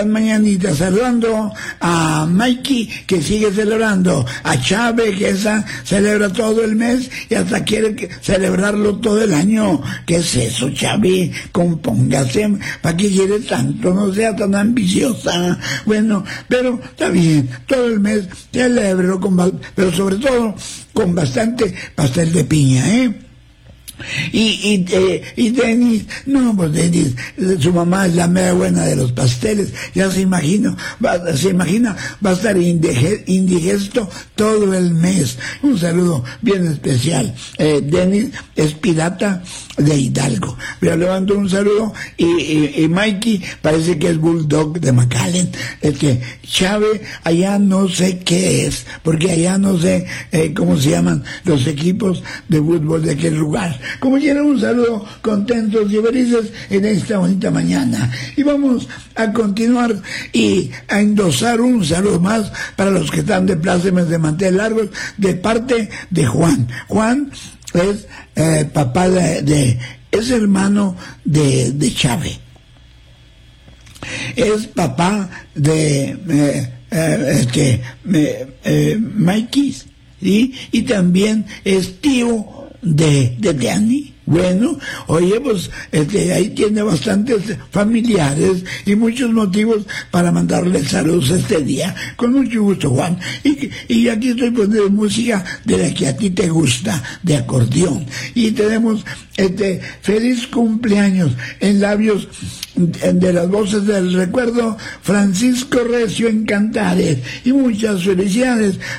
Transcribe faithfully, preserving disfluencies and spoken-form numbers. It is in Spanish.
mañanitas, saludando a Mikey, que sigue celebrando, a Chávez, que esa celebra todo el mes y hasta quiere que celebrarlo todo el año. ¿Qué es eso, Chávez? Compóngase, ¿para qué quiere tanto? No sea tan ambiciosa. Bueno, pero está bien, todo el mes celébrelo, con, pero sobre todo con bastante pastel de piña, ¿eh? Y, y, eh, y Denis, no, pues Denis, su mamá es la mera buena de los pasteles, ya se imagino, va, se imagina, va a estar indige, indigesto todo el mes. Un saludo bien especial. Eh, Denis es pirata de Hidalgo. Le levanto un saludo y, y, y Mikey parece que es Bulldog de McAllen. Es que Chávez allá no sé qué es, porque allá no sé eh, cómo se llaman los equipos de fútbol de aquel lugar. Como quiera, un saludo contentos y felices en esta bonita mañana. Y vamos a continuar y a endosar un saludo más para los que están de plácemes de mantel largos, de parte de Juan. Juan es eh, papá de, de, es hermano de, de Chávez. Es papá de eh, eh, este, eh, eh, Mikey, ¿sí? Y también es tío de, de Danny. Bueno, oye, pues este, ahí tiene bastantes familiares y muchos motivos para mandarle saludos este día. Con mucho gusto, Juan. Y, y aquí estoy poniendo música de la que a ti te gusta, de acordeón. Y tenemos este feliz cumpleaños en labios de las voces del recuerdo, Francisco Recio en Cantares. Y muchas felicidades